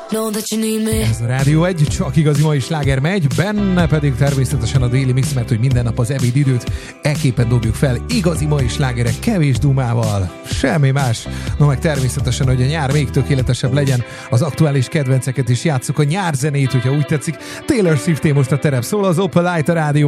Ez a Rádió 1, csak igazi mai sláger megy, benne pedig természetesen a déli mix, mert hogy minden nap az ebéd időt ekképpen dobjuk fel, igazi mai slágerek, kevés dumával, semmi más. No meg természetesen, hogy a nyár még tökéletesebb legyen, az aktuális kedvenceket is játsszuk, a nyárzenét, hogyha úgy tetszik. Taylor Swift most a terep szól, az Opel Light a Rádió